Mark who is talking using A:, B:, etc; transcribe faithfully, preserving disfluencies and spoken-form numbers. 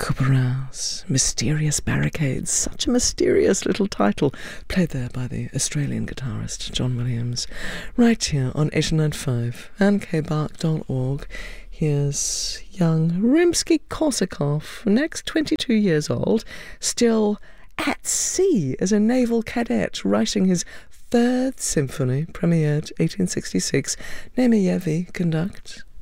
A: Couperin, Mysterious Barricades, such a mysterious little title, played there by the Australian guitarist John Williams, right here on eighty-nine point five and k bark dot org. Here's young Rimsky-Korsakov, next twenty-two years old, still at sea as a naval cadet, writing his Third Symphony, premiered eighteen sixty-six. Nemeyevi conduct.